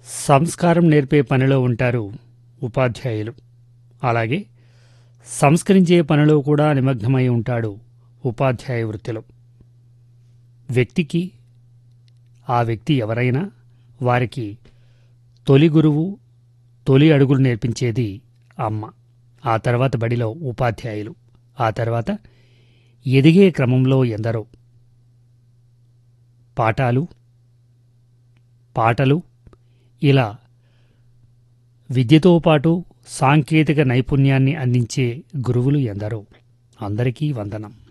సంస్కారం నేర్పే పనిలో ఉంటారు ఉపాధ్యాయులు. అలాగే సంస్కరించే పనిలో కూడా నిమగ్నమై ఉంటాడు ఉపాధ్యాయ వృత్తిలో. వ్యక్తికి, ఆ వ్యక్తి ఎవరైనా, వారికి తొలి గురువు, తొలి అడుగులు నేర్పించేది అమ్మ. ఆ తర్వాత బడిలో ఉపాధ్యాయులు. ఆ తర్వాత ఎదిగే క్రమంలో ఎందరో పాటలు ఇలా విద్యతో పాటు సాంకేతిక నైపుణ్యాన్ని అందించే గురువులు ఎందరో. అందరికీ వందనం.